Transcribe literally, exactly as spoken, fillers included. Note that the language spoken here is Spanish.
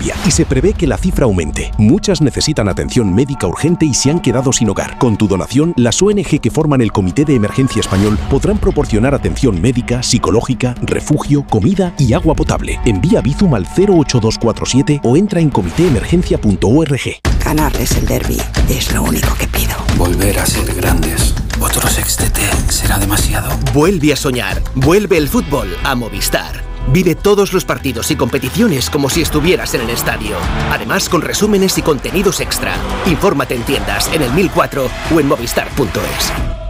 media y se prevé que la cifra aumente. Muchas necesitan atención médica urgente y se han quedado sin hogar. Con tu donación, las O N G que forman el Comité de Emergencia Español podrán proporcionar atención médica, psicológica, refugio, comida y agua potable. Envía Bizum al cero ocho dos cuatro siete o entra en comité emergencia punto org. Ganarles el derbi es lo único que pido. Volver a ser grandes. Otro sextete será demasiado. Vuelve a soñar. Vuelve el fútbol a Movistar. Vive todos los partidos y competiciones como si estuvieras en el estadio. Además, con resúmenes y contenidos extra. Infórmate en tiendas, en el mil cuatro o en movistar punto es.